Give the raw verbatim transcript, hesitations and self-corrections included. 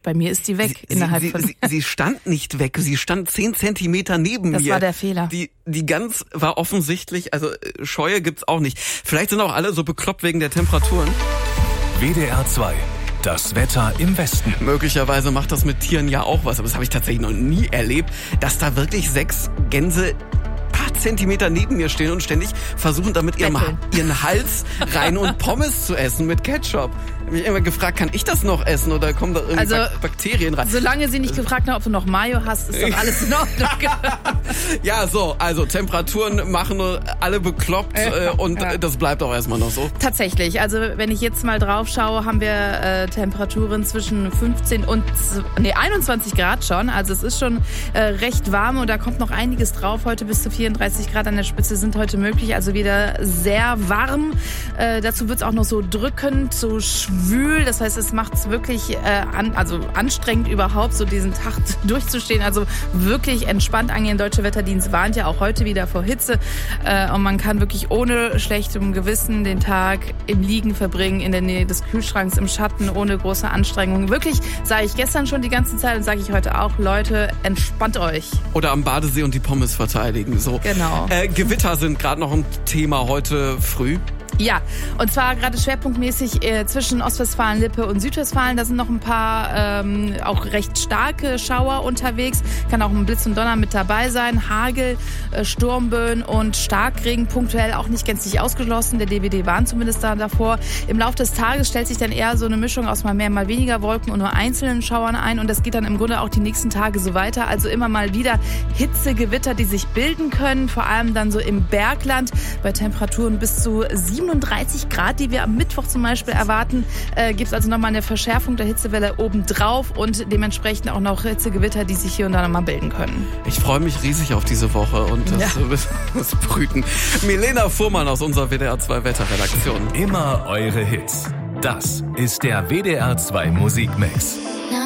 bei mir ist die weg sie, innerhalb sie, von... Sie, sie stand nicht weg, sie stand zehn Zentimeter neben das mir. Das war der Fehler. Die, die Gans war offensichtlich, also Scheue gibt's auch nicht. Vielleicht sind auch alle so bekloppt wegen der Temperaturen. W D R zwei. Das Wetter im Westen. Möglicherweise macht das mit Tieren ja auch was, aber das habe ich tatsächlich noch nie erlebt, dass da wirklich sechs Gänse paar Zentimeter neben mir stehen und ständig versuchen, damit ihrem, ihren Hals rein und Pommes zu essen mit Ketchup. Ich habe mich immer gefragt, kann ich das noch essen oder kommen da irgendwie also, Bakterien rein? Solange sie nicht gefragt haben, ob du noch Mayo hast, ist doch alles in Ordnung. Ja, so, also Temperaturen machen alle bekloppt äh, und ja. das bleibt auch erstmal noch so. Tatsächlich, also wenn ich jetzt mal drauf schaue, haben wir äh, Temperaturen zwischen fünfzehn und nee, einundzwanzig Grad schon. Also es ist schon äh, recht warm und da kommt noch einiges drauf. Heute bis zu vierunddreißig Grad an der Spitze sind heute möglich, also wieder sehr warm. Äh, dazu wird es auch noch so drückend, so schwül. Das heißt, es macht es wirklich äh, an, also anstrengend überhaupt, so diesen Tag durchzustehen. Also wirklich entspannt angehen. Deutsche Wetterdienst warnt ja auch heute wieder vor Hitze. Äh, und man kann wirklich ohne schlechtem Gewissen den Tag im Liegen verbringen, in der Nähe des Kühlschranks, im Schatten, ohne große Anstrengung. Wirklich, sage ich gestern schon die ganze Zeit und sage ich heute auch, Leute, entspannt euch. Oder am Badesee und die Pommes verteidigen. So. Genau. Äh, Gewitter sind gerade noch ein Thema heute früh. Ja, und zwar gerade schwerpunktmäßig äh, zwischen Ostwestfalen-Lippe und Südwestfalen. Da sind noch ein paar ähm, auch recht starke Schauer unterwegs. Kann auch ein Blitz und Donner mit dabei sein. Hagel, äh, Sturmböen und Starkregen punktuell auch nicht gänzlich ausgeschlossen. Der D W D warnt zumindest da davor. Im Laufe des Tages stellt sich dann eher so eine Mischung aus mal mehr, mal weniger Wolken und nur einzelnen Schauern ein. Und das geht dann im Grunde auch die nächsten Tage so weiter. Also immer mal wieder Hitzegewitter, die sich bilden können. Vor allem dann so im Bergland bei Temperaturen bis zu siebenunddreißig Grad, die wir am Mittwoch zum Beispiel erwarten, äh, gibt es also nochmal eine Verschärfung der Hitzewelle obendrauf und dementsprechend auch noch Hitzegewitter, die sich hier und da nochmal bilden können. Ich freue mich riesig auf diese Woche und das, ja. das Brüten. Milena Fuhrmann aus unserer W D R zwei Wetterredaktion. Immer eure Hits. Das ist der W D R zwei Musikmix.